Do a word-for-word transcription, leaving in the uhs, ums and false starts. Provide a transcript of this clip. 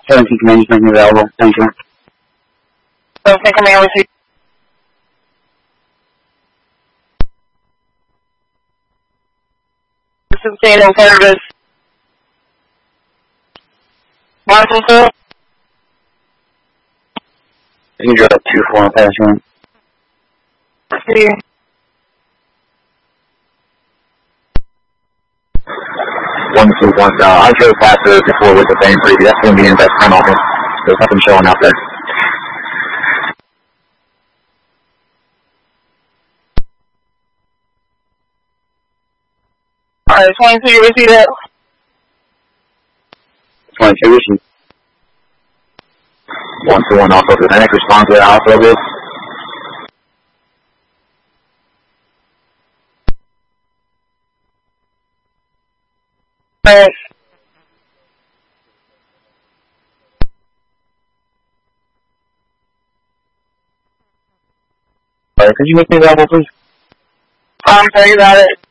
seventeen command is making available. Thank you. seventeen command received. seventeen on service. Marshall, sir. You can drop two four on pass one. See. One two one. Uh, I drove past there before with the same preview. That's going to be in the best front office. There's nothing showing out there. Alright, twenty-two, you receive that? twenty-two, receive. One two one off of the next response to off of it. Alright. Alright, could you make me available, please? I'm sorry about it.